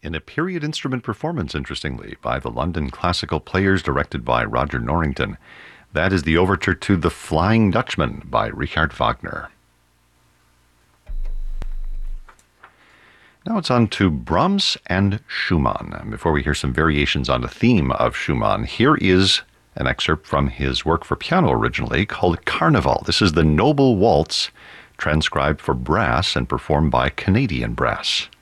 in a period instrument performance, interestingly, by the London Classical Players, directed by Roger Norrington. That is the overture to The Flying Dutchman by Richard Wagner. Now it's on to Brahms and Schumann. Before we hear some variations on the theme of Schumann, here is an excerpt from his work for piano originally called Carnival. This is the Noble Waltz, transcribed for brass and performed by Canadian Brass.